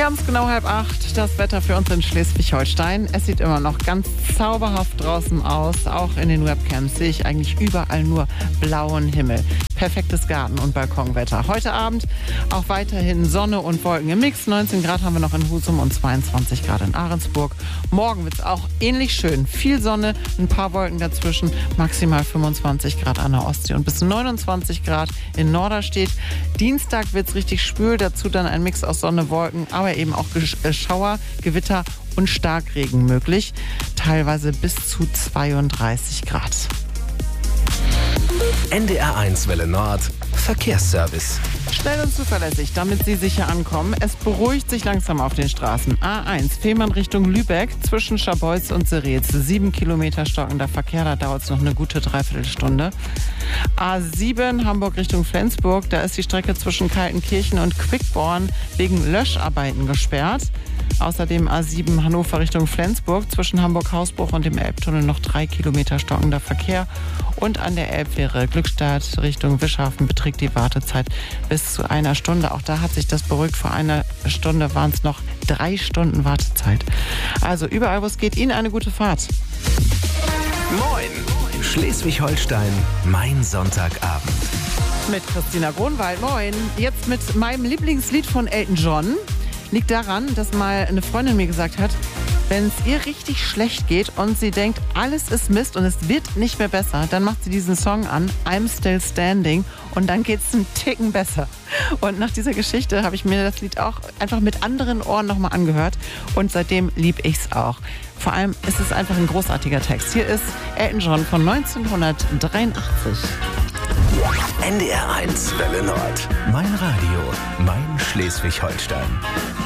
Wir haben es genau 7:30. Das Wetter für uns in Schleswig-Holstein. Es sieht immer noch ganz zauberhaft draußen aus. Auch in den Webcams sehe ich eigentlich überall nur blauen Himmel. Perfektes Garten- und Balkonwetter. Heute Abend auch weiterhin Sonne und Wolken im Mix. 19 Grad haben wir noch in Husum und 22 Grad in Ahrensburg. Morgen wird es auch ähnlich schön. Viel Sonne, ein paar Wolken dazwischen. Maximal 25 Grad an der Ostsee und bis 29 Grad in Norderstedt. Dienstag wird es richtig schwül. Dazu dann ein Mix aus Sonne, Wolken, aber eben auch Schauer, Gewitter und Starkregen möglich. Teilweise bis zu 32 Grad. NDR1 Welle Nord, Verkehrsservice. Schnell und zuverlässig, damit Sie sicher ankommen. Es beruhigt sich langsam auf den Straßen. A1, Fehmarn Richtung Lübeck, zwischen Scharbeutz und Seretz. 7 Kilometer stockender Verkehr, da dauert es noch eine gute Dreiviertelstunde. A7, Hamburg Richtung Flensburg, da ist die Strecke zwischen Kaltenkirchen und Quickborn wegen Löscharbeiten gesperrt. Außerdem A7 Hannover Richtung Flensburg, zwischen Hamburg-Hausbruch und dem Elbtunnel noch 3 Kilometer stockender Verkehr. Und an der Elbfähre Glückstadt Richtung Wischhafen beträgt die Wartezeit bis zu 1 Stunde. Auch da hat sich das beruhigt. Vor 1 Stunde waren es noch 3 Stunden Wartezeit. Also überall, wo es geht, Ihnen eine gute Fahrt. Moin! Schleswig-Holstein, mein Sonntagabend. Mit Christina Gronwald. Moin. Jetzt mit meinem Lieblingslied von Elton John. Liegt daran, dass mal eine Freundin mir gesagt hat, wenn es ihr richtig schlecht geht und sie denkt, alles ist Mist und es wird nicht mehr besser, dann macht sie diesen Song an, I'm Still Standing, und dann geht es einen Ticken besser. Und nach dieser Geschichte habe ich mir das Lied auch einfach mit anderen Ohren nochmal angehört und seitdem liebe ich es auch. Vor allem ist es einfach ein großartiger Text. Hier ist Elton John von 1983. NDR1 Welle Nord, mein Radio, mein Schleswig-Holstein.